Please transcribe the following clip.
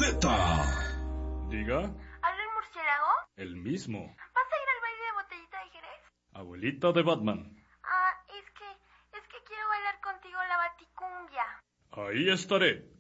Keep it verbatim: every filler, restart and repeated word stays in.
Diga. ¿Habla el murciélago? El mismo. ¿Vas a ir al baile de Botellita de Jerez? Abuelita de Batman. Ah, es que, es que quiero bailar contigo la baticumbia. Ahí estaré.